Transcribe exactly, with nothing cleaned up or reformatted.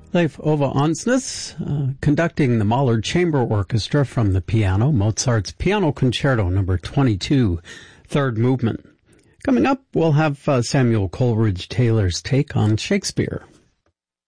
Leif Ove Ansnes, uh, conducting the Mahler Chamber Orchestra from the piano, Mozart's Piano Concerto number twenty-two, third movement. Coming up, we'll have uh, Samuel Coleridge Taylor's take on Shakespeare.